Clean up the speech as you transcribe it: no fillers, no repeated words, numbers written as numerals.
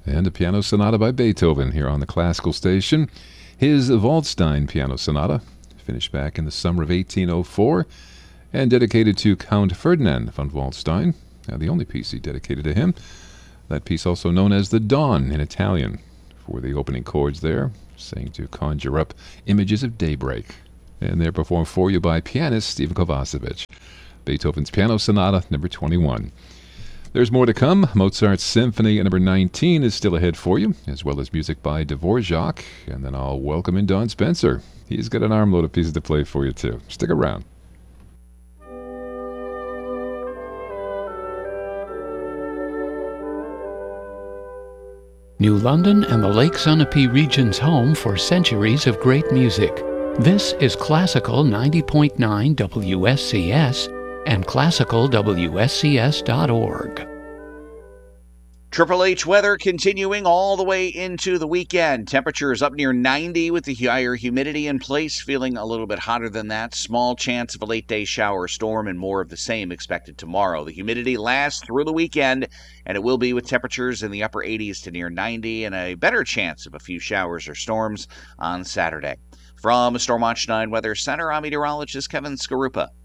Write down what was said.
and a piano sonata by Beethoven here on the Classical Station. His Waldstein Piano Sonata, finished back in the summer of 1804, and dedicated to Count Ferdinand von Waldstein, the only piece he dedicated to him. That piece also known as the Dawn in Italian, for the opening chords there, saying to conjure up images of daybreak. And they're performed for you by pianist Stephen Kovacevic. Beethoven's Piano Sonata, number 21. There's more to come. Mozart's Symphony number 19 is still ahead for you, as well as music by Dvorak. And then I'll welcome in Don Spencer. He's got an armload of pieces to play for you, too. Stick around. New London and the Lake Sunapee region's home for centuries of great music. This is Classical 90.9 WSCS and classicalwscs.org. Triple H weather continuing all the way into the weekend. Temperatures up near 90 with the higher humidity in place, feeling a little bit hotter than that. Small chance of a late-day shower storm and more of the same expected tomorrow. The humidity lasts through the weekend, and it will be with temperatures in the upper 80s to near 90 and a better chance of a few showers or storms on Saturday. From Storm Watch 9 Weather Center, I'm meteorologist Kevin Skarupa.